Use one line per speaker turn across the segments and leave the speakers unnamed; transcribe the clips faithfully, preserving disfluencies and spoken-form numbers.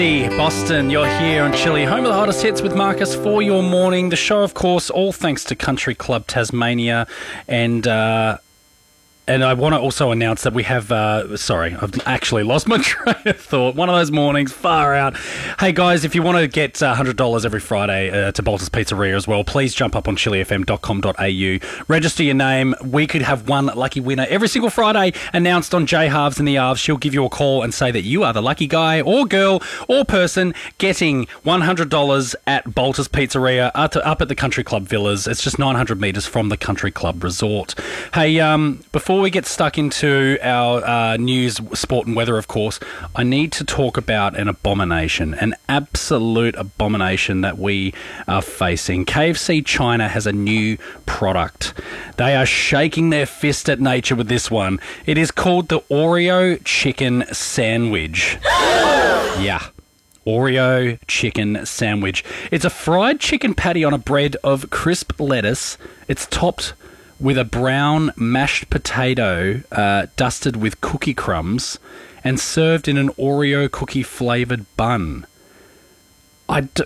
Boston, you're here on Chili, home of the hottest hits with Marcus for your morning. The show, of course, all thanks to Country Club Tasmania. And uh, and I want to also announce that we have, uh, sorry, I've actually lost my train of thought. One of those mornings, far out. Hey, guys, if you want to get uh, one hundred dollars every Friday uh, to Bolter's Pizzeria as well, please jump up on chili f m dot com dot a u. Register your name. We could have one lucky winner every single Friday announced on J Halves in the Arves. She'll give you a call and say that you are the lucky guy or girl or person getting one hundred dollars at Bolter's Pizzeria up, to, up at the Country Club Villas. It's just nine hundred metres from the Country Club Resort. Hey, um, before we get stuck into our uh, news, sport and weather, of course, I need to talk about an abomination, an absolute abomination that we are facing. K F C China has a new product. They are shaking their fist at nature with this one. It is called the Oreo Chicken Sandwich. Yeah. Oreo Chicken Sandwich. It's a fried chicken patty on a bread of crisp lettuce. It's topped with a brown mashed potato uh, dusted with cookie crumbs and served in an Oreo cookie-flavoured bun. I, d-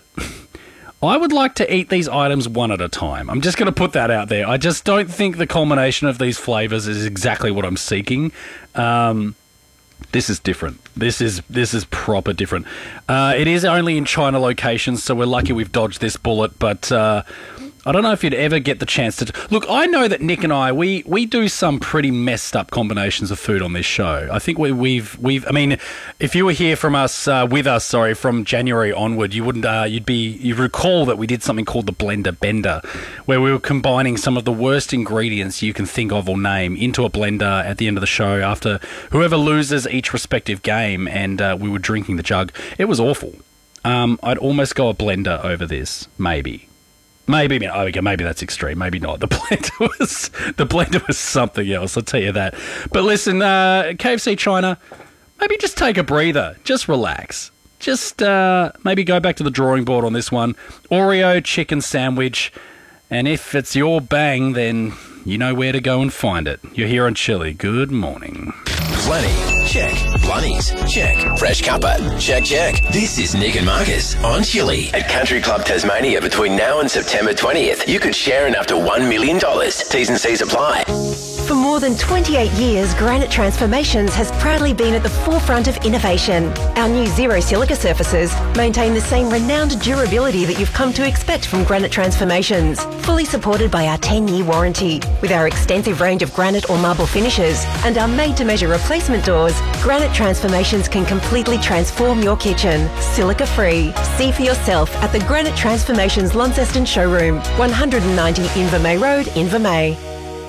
I would like to eat these items one at a time. I'm just going to put that out there. I just don't think the culmination of these flavours is exactly what I'm seeking. Um... This is different. This is this is proper different. Uh, it is only in China locations, so we're lucky we've dodged this bullet, but uh, I don't know if you'd ever get the chance to... Look, I know that Nick and I, we, we do some pretty messed up combinations of food on this show. I think we, we've... we've. I mean, if you were here from us, uh, with us, sorry, from January onward, you wouldn't... Uh, you'd be... You'd recall that we did something called the Blender Bender, where we were combining some of the worst ingredients you can think of or name into a blender at the end of the show after whoever loses each respective game, and uh, we were drinking the jug. It was awful. Um, I'd almost go a blender over this, maybe. Maybe, oh, okay, maybe that's extreme. Maybe not. The blender was the blender was something else. I'll tell you that. But listen, uh, K F C China, maybe just take a breather. Just relax. Just uh, maybe go back to the drawing board on this one. Oreo chicken sandwich, and if it's your bang, then you know where to go and find it. You're here on Chili. Good morning.
Plenty, check. Blunnies, check. Fresh cuppa, check, check. This is Nick and Marcus on Chili. At Country Club Tasmania between now and September twentieth, you could share in up to one million dollars. T's and C's apply.
For more than twenty-eight years, Granite Transformations has proudly been at the forefront of innovation. Our new zero silica surfaces maintain the same renowned durability that you've come to expect from Granite Transformations, fully supported by our ten-year warranty. With our extensive range of granite or marble finishes and our made-to-measure replacement doors, Granite Transformations can completely transform your kitchen, silica-free. See for yourself at the Granite Transformations Launceston showroom, one ninety Invermay Road, Invermay.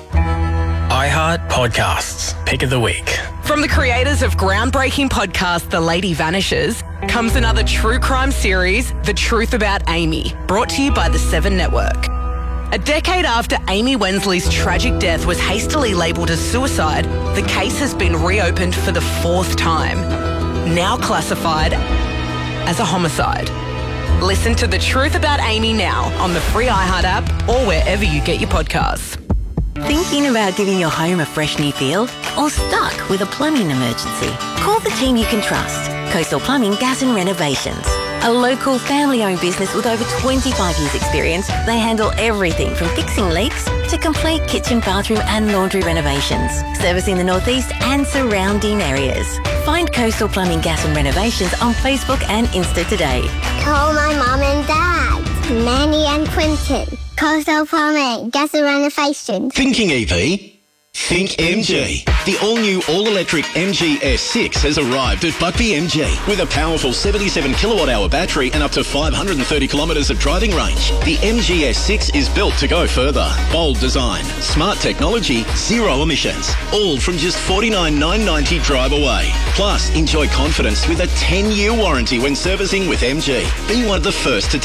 iHeart Podcasts, Pick of the Week.
From the creators of groundbreaking podcast The Lady Vanishes comes another true crime series, The Truth About Amy, brought to you by the Seven Network. A decade after Amy Wensley's tragic death was hastily labelled as suicide, the case has been reopened for the fourth time, now classified as a homicide. Listen to The Truth About Amy now on the free iHeart app or wherever you get your podcasts.
Thinking about giving your home a fresh new feel? Or stuck with a plumbing emergency? Call the team you can trust. Coastal Plumbing, Gas and Renovations. A local family-owned business with over twenty-five years experience, they handle everything from fixing leaks to complete kitchen, bathroom and laundry renovations, servicing the northeast and surrounding areas. Find Coastal Plumbing, Gas and Renovations on Facebook and Insta today.
Call my mum and dad, Manny and Quentin. Coastal Plumbing, Gas and Renovations.
Thinking E V? Think M G. The all-new all-electric M G S six has arrived at Buckby M G with a powerful seventy-seven kilowatt hour battery and up to five hundred thirty kilometres of driving range. The M G S six is built to go further. Bold design, smart technology, zero emissions. All from just forty-nine thousand nine hundred ninety dollars drive away. Plus, enjoy confidence with a ten-year warranty when servicing with M G. Be one of the first to